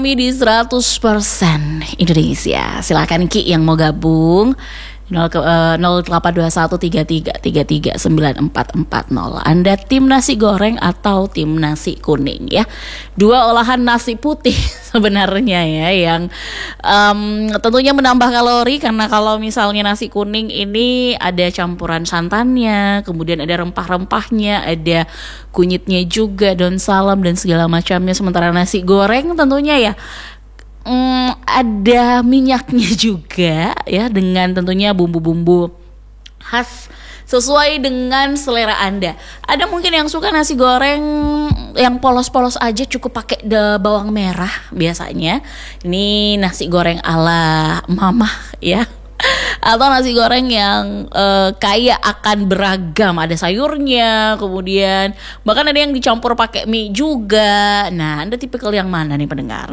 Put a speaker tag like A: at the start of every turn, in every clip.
A: Kami di 100% Indonesia. Silakan Ki yang mau gabung 082133339440. Anda tim nasi goreng atau tim nasi kuning ya. Dua olahan nasi putih sebenarnya ya yang tentunya menambah kalori, karena kalau misalnya nasi kuning ini ada campuran santannya, kemudian ada rempah-rempahnya, ada kunyitnya juga, daun salam dan segala macamnya. Sementara nasi goreng tentunya ya ada minyaknya juga ya, dengan tentunya bumbu-bumbu khas sesuai dengan selera Anda. Ada mungkin yang suka nasi goreng yang polos-polos aja, cukup pakai bawang merah biasanya. Ini nasi goreng ala mama ya. Atau nasi goreng yang kaya akan beragam, ada sayurnya, kemudian bahkan ada yang dicampur pakai mie juga. Nah, Anda tipikal yang mana nih pendengar?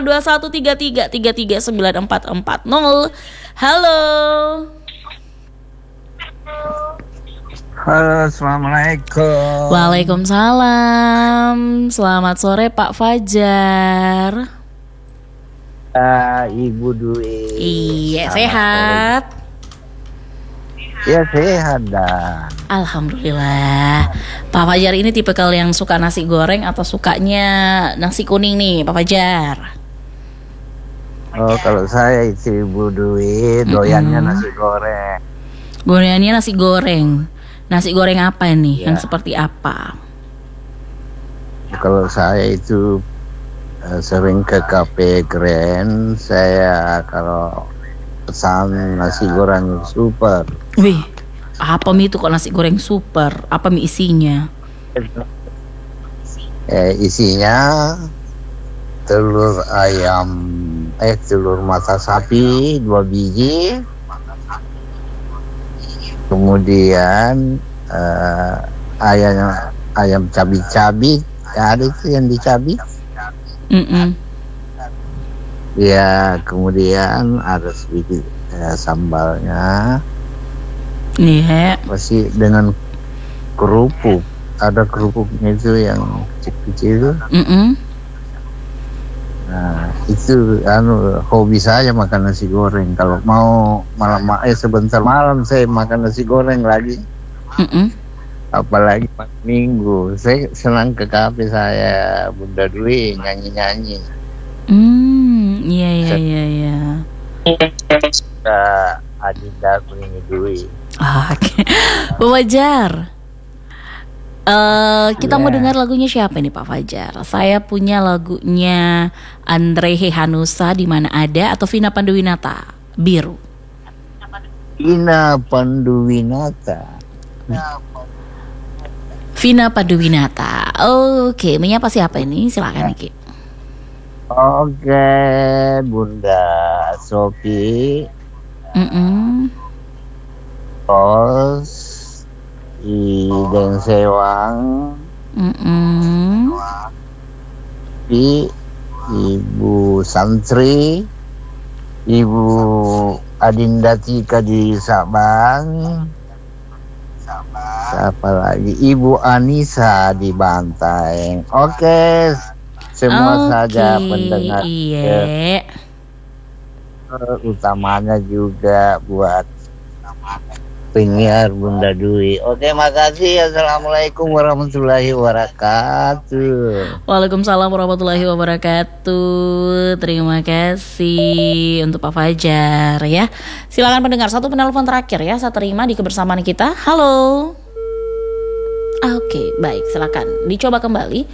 A: 082133339440. Halo.
B: Halo, assalamualaikum.
A: Waalaikumsalam. Selamat sore Pak Fajar.
B: Ibu Dwi.
A: Iya, sehat.
B: Ya, sehat dah.
A: Alhamdulillah. Pak Fajar ini tipikal yang suka nasi goreng atau sukanya nasi kuning nih, Pak Fajar?
B: Oh, kalau saya itu Ibu Dwi doyannya nasi goreng.
A: Gorengannya nasi goreng. Nasi goreng apa nih?
B: Ya.
A: Yang seperti apa?
B: Kalau saya itu sering ke Cafe Grand. Saya kalau pesan nasi goreng super.
A: Wih, apa mie itu kok nasi goreng super? Apa mie isinya?
B: Isinya telur ayam, telur mata sapi 2 biji. Kemudian ayam cabi-cabi, ada itu yang dicabi. Ya, kemudian ada sedikit sambalnya.
A: Iya.
B: Masih dengan kerupuk. Ada kerupuknya itu yang kecil-kecil. Nah, itu hobi saya makan nasi goreng. Kalau mau sebentar malam saya makan nasi goreng lagi. Apalagi pas minggu, saya senang ke kafe saya, Bunda Dwi nyanyi-nyanyi.
A: Iya.
B: Adinda Kuning Dwi.
A: Oke. Pak Fajar, kita mau dengar lagunya siapa nih Pak Fajar? Saya punya lagunya Andre Hehanusa, Di Mana Ada, atau Vina Panduwinata, Biru.
B: Vina Panduwinata.
A: Vina Panduwinata. Oke, menyapa siapa ini? Silakan Niki.
B: Oke, Bunda Sofi. Tos Ideng Sewang. Ibu Santri, Ibu Adinda Tika di Sabang. Siapa lagi? Ibu Anissa di Bantaeng. Oke, semua saja pendengar.
A: Iya.
B: Utamanya juga buat penyiar Bunda Dwi. Oke, makasih. Assalamualaikum warahmatullahi wabarakatuh.
A: Waalaikumsalam warahmatullahi wabarakatuh. Terima kasih untuk Pak Fajar ya. Silakan pendengar, satu penelpon terakhir ya, saya terima di kebersamaan kita. Halo. Oke, baik, silakan dicoba kembali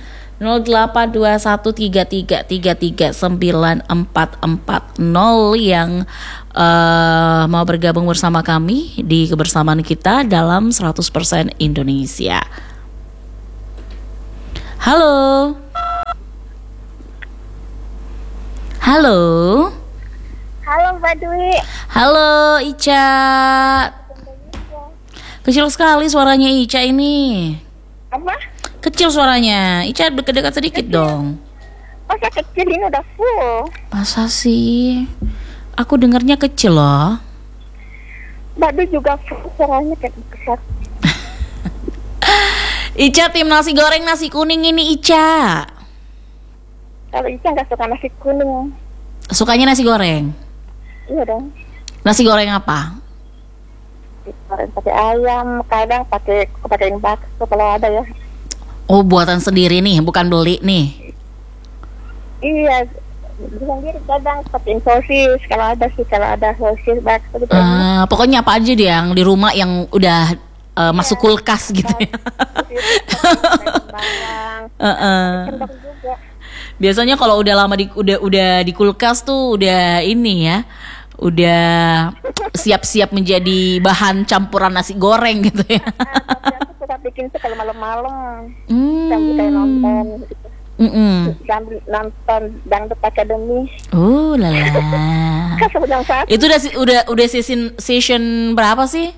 A: 082133339440 yang mau bergabung bersama kami di kebersamaan kita dalam 100% Indonesia. Halo. Halo.
C: Halo Mbak Dwi.
A: Halo Ica. Kecil sekali suaranya Ica ini.
C: Apa?
A: Kecil suaranya. Ica dekat-dekat sedikit dong.
C: Masa kecil, ini udah full.
A: Masa sih? Aku dengarnya kecil loh.
C: Mbak Dwi juga full, suaranya kayak besar.
A: Ica tim nasi goreng nasi kuning ini Ica.
C: Kalau Ica nggak suka nasi kuning.
A: Sukanya nasi goreng.
C: Iya dong.
A: Nasi goreng apa?
C: Goreng pakai ayam, kadang pakai bakso kalau ada ya.
A: Oh, buatan sendiri nih, bukan beli nih.
C: Iya, sendiri kadang pakai sosis kalau ada sosis bakso gitu.
A: Pokoknya apa aja deh yang di rumah yang udah masuk kulkas gitu ya.
C: Bawang, kendang juga.
A: Biasanya kalau udah lama udah di kulkas tuh udah ini ya. Udah siap-siap menjadi bahan campuran nasi goreng gitu ya.
C: Tapi aku suka bikin itu kalau malam-malam. Sambil kayak nonton gitu. Sambil nonton Dangdut Academy.
A: Oh lala.
C: Sedang saat
A: Itu udah season berapa sih?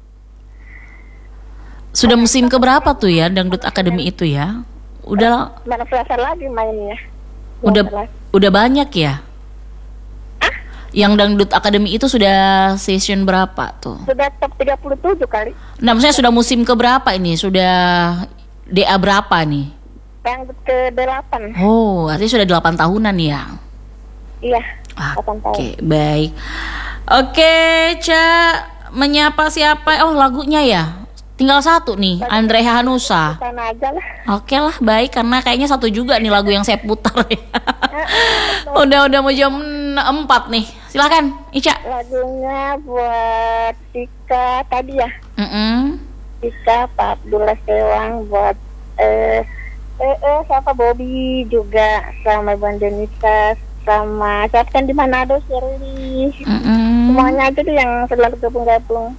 A: Sudah musim keberapa tuh ya Dangdut Academy itu ya? Udah
C: mana selesai lagi mainnya.
A: udah banyak ya? Yang Dangdut Academy itu sudah season berapa tuh?
C: Sudah top 37 kali.
A: Nah, maksudnya sudah musim keberapa ini? Sudah DA berapa nih?
C: Dangdut ke-8.
A: Oh, artinya sudah 8 tahunan ya?
C: Iya, 8 tahun.
A: Oke, baik. Oke, Ca, menyapa siapa? Oh, lagunya ya? Tinggal satu nih, Andre Hanusa.
C: Sana aja lah.
A: Oke lah, baik, karena kayaknya satu juga nih lagu yang saya putar ya. Udah mau jam 4 nih. Silakan, Ica.
C: Lagunya buat Tika tadi ya. Tika, Pak Abdullah Sewang, buat siapa Bobby juga, sama Bang Denisa, sama siapa kan di Manado, Shirley. Semuanya aja tuh yang selalu gabung-gabung.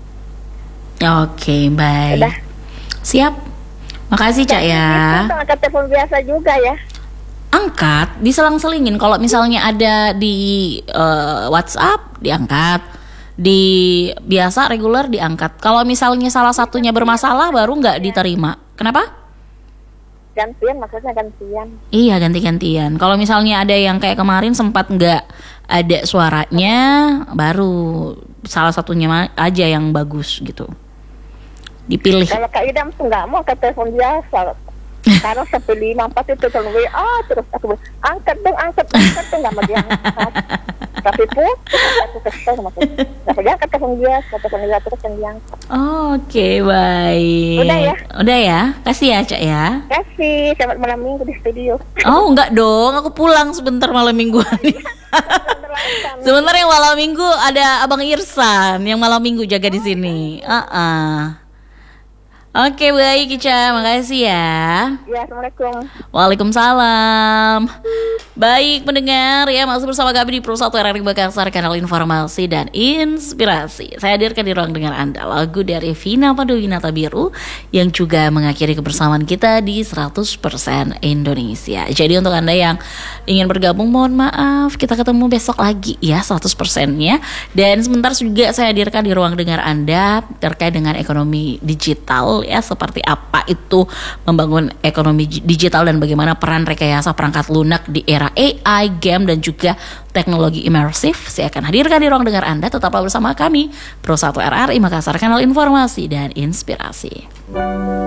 A: Oke, baik.
C: Udah.
A: Siap. Makasih, Cak ya.
C: Itu angkat telepon biasa juga ya.
A: Angkat, diselang-selingin. Kalau misalnya ada di WhatsApp, diangkat. Di biasa reguler diangkat. Kalau misalnya salah satunya bermasalah, baru nggak diterima. Kenapa?
C: Gantian, maksudnya gantian.
A: Iya, ganti-gantian. Kalau misalnya ada yang kayak kemarin sempat nggak ada suaranya, baru salah satunya aja yang bagus gitu. Dipilih.
C: Kalau Kak Idam tuh nggak mau angkat telepon biasa. Karena sampai 5-4 itu telepon WA terus aku angkat tuh nggak mau diangkat. Tapi aku kesel maksudnya. Nggak mau diangkat telepon biasa terus yang diangkat.
A: Oke, baik. Udah ya. Kasih ya, Cak ya.
C: Kasih. Selamat malam minggu di studio.
A: Oh, enggak dong. Aku pulang sebentar malam mingguan. Sebentar yang malam minggu ada Abang Irsan yang malam minggu jaga di sini. Oke, baik Ica, makasih ya.
C: Ya, Assalamualaikum.
A: Waalaikumsalam. Baik pendengar ya, masih bersama kami di Pro 1 RRI Makassar, kanal informasi dan inspirasi. Saya hadirkan di ruang dengar Anda lagu dari Vina Panduwinata Biru yang juga mengakhiri kebersamaan kita di 100% Indonesia. Jadi untuk Anda yang ingin bergabung, mohon maaf, kita ketemu besok lagi ya 100%-nya. Dan sebentar juga saya hadirkan di ruang dengar Anda terkait dengan ekonomi digital ya, seperti apa itu membangun ekonomi digital dan bagaimana peran rekayasa perangkat lunak di era AI, game dan juga teknologi imersif. Saya akan hadirkan di ruang dengar Anda. Tetaplah bersama kami Pro 1 RRI Makassar, kanal informasi dan inspirasi.